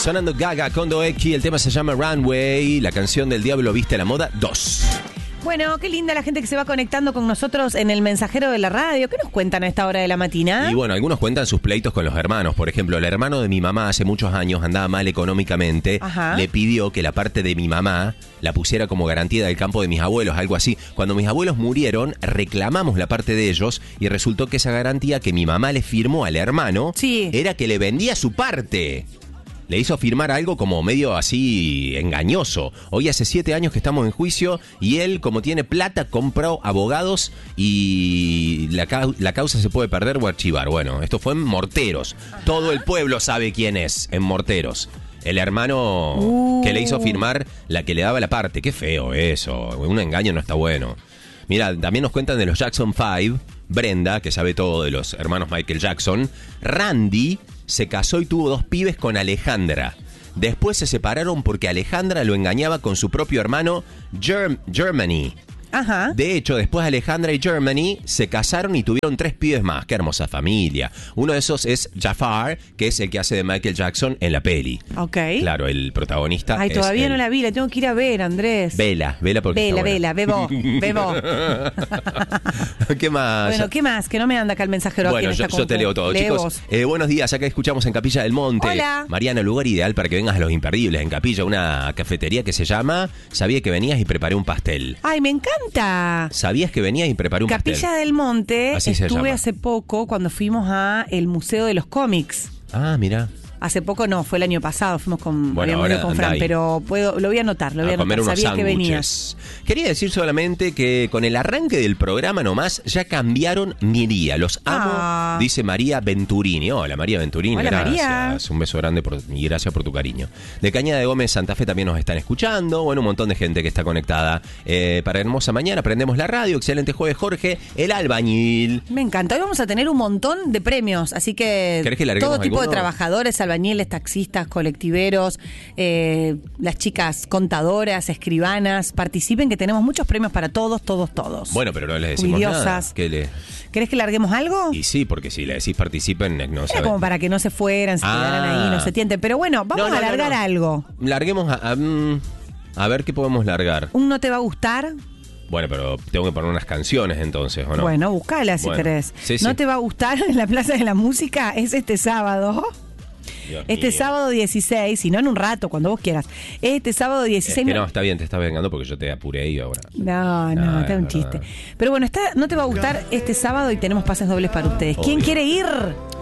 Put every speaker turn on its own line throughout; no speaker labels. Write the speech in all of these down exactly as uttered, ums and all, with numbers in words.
Sonando Gaga con Doeki, el tema se llama Runway, la canción del Diablo Viste a la Moda dos.
Bueno, qué linda la gente que se va conectando con nosotros en el mensajero de la radio. ¿Qué nos cuentan a esta hora de la mañana?
Y bueno, algunos cuentan sus pleitos con los hermanos. Por ejemplo, el hermano de mi mamá hace muchos años andaba mal económicamente.
Ajá.
Le pidió que la parte de mi mamá la pusiera como garantía del campo de mis abuelos, algo así. Cuando mis abuelos murieron, reclamamos la parte de ellos y resultó que esa garantía que mi mamá le firmó al hermano
sí.
era que le vendía su parte. Le hizo firmar algo como medio así engañoso. Hoy hace siete años que estamos en juicio y él, como tiene plata, compró abogados y la, ca- la causa se puede perder o archivar. Bueno, esto fue en Morteros. Ajá. Todo el pueblo sabe quién es en Morteros. El hermano uh. que le hizo firmar la que le daba la parte. Qué feo eso. Un engaño no está bueno. Mira, también nos cuentan de los Jackson Five. Brenda, que sabe todo de los hermanos Michael Jackson. Randy se casó y tuvo dos pibes con Alejandra. Después se separaron porque Alejandra lo engañaba con su propio hermano Germ- Germany.
Ajá.
De hecho, después Alejandra y Germany se casaron y tuvieron tres pibes más. Qué hermosa familia. Uno de esos es Jafar, que es el que hace de Michael Jackson en la peli.
Ok.
Claro, el protagonista.
Ay,
es
todavía
el...
no la vi, la tengo que ir a ver, Andrés.
Vela, vela porque
Vela,
está
vela, bebo, bebo.
¿Qué más?
Bueno, ¿qué más? Que no me anda acá el mensajero.
Bueno,
aquí en
yo,
esta
yo te
compu.
leo todo.
Lee
Chicos,
vos.
eh, buenos días. Acá escuchamos en Capilla del Monte.
Hola.
Mariana, lugar ideal para que vengas a Los Imperdibles en Capilla, una cafetería que se llama Sabía que venías y preparé un pastel.
Ay, me encanta.
Sabías que venías y preparé un
Capilla
pastel.
del Monte.
Así se
estuve
llama.
hace poco cuando fuimos a el Museo de los Cómics.
Ah, mira.
Hace poco no, fue el año pasado, fuimos con,
Bueno,
habíamos
ahora
ido con
anda
Fran,
ahí.
pero puedo, lo voy a anotar, lo voy a,
A comer
anotar.
unos
Sabía que venías.
sándwiches. Quería decir solamente que con el arranque del programa nomás ya cambiaron mi día. Los amo,
Ah.
dice María Venturini. Hola, María Venturini.
Hola,
gracias.
María.
Un beso grande por, y gracias por tu cariño. De Cañada de Gómez, Santa Fe también nos están escuchando. Bueno, un montón de gente que está conectada. Eh, para hermosa mañana, prendemos la radio. Excelente jueves, Jorge. El albañil.
Me encanta. Hoy vamos a tener un montón de premios, así que,
¿Querés que larguemos
todo tipo
alguno?
de trabajadores, albañiles, taxistas, colectiveros, eh, las chicas contadoras, escribanas, participen que tenemos muchos premios para todos, todos, todos.
Bueno, pero no les decimos
Jubiliosas.
nada. ¿Qué le...
¿Querés que larguemos algo?
Y sí, porque si le decís participen, no
Era
saben.
como para que no se fueran, se
Ah.
quedaran ahí, no se tienten. Pero bueno, vamos
No, no,
a
no,
largar
no.
algo.
Larguemos a, a, mm, a ver qué podemos largar.
¿Un no te va a gustar?
Bueno, pero tengo que poner unas canciones entonces, ¿o no?
Bueno, buscala si
Bueno,
querés.
sí, sí.
¿No te va a gustar en la Plaza de la Música? Es este sábado.
Dios
Este
mío.
sábado dieciséis, si no en un rato, cuando vos quieras. Este sábado
Es
dieciséis...
que no, está bien, te estás vengando porque yo te apuré y ahora.
No, no,
No,
está
es
un
verdad.
chiste. Pero bueno, está, no te va a gustar este sábado y tenemos pases dobles para ustedes. ¿Quién
Obvio.
quiere ir?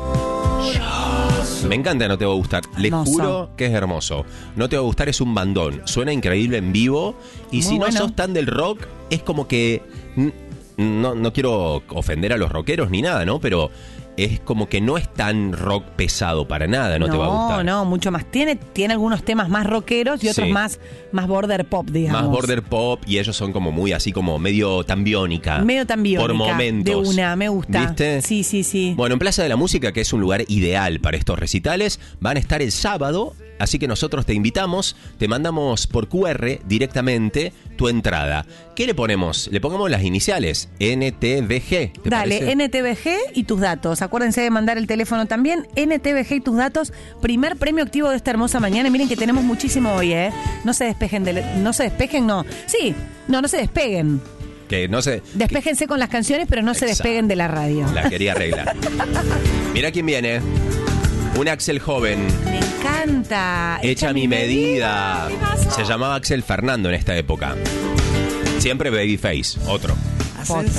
Me encanta, no te va a gustar. Le
Hermoso.
juro que es hermoso. No te va a gustar, es un bandón. Suena increíble en vivo. Y
Muy
si no
bueno.
sos tan del rock, es como que... n- No, no quiero ofender a los rockeros ni nada, ¿no? Pero es como que no es tan rock pesado para nada, no, te va a gustar.
No, mucho más. Tiene, tiene algunos temas más rockeros y otros
Sí.
más, más border pop, digamos.
Más border pop y ellos son como muy así como medio tambiónica.
Medio también.
Por momentos.
De una, me gusta.
¿Viste?
Sí, sí, sí.
Bueno, en Plaza de la Música, que es un lugar ideal para estos recitales, van a estar el sábado, así que nosotros te invitamos, te mandamos por Q R directamente tu entrada. ¿Qué le ponemos? Le pongamos las iniciales, N T V G. ¿te
Dale,
parece?
N T V G y tus datos. Acuérdense de mandar el teléfono también. N T V G y tus datos. Primer premio activo de esta hermosa mañana. Y miren que tenemos muchísimo hoy, ¿eh? No se despejen, de, no se despejen, no. Sí, no, no se despeguen.
Que no sé.
Despéjense con las canciones, pero no se
Exacto.
despeguen de la radio.
La quería arreglar. Mira quién viene. Un Axel joven.
Me encanta.
Hecha mi medida. Se llamaba Axel Fernando en esta época. Siempre Babyface, otro.
Otro.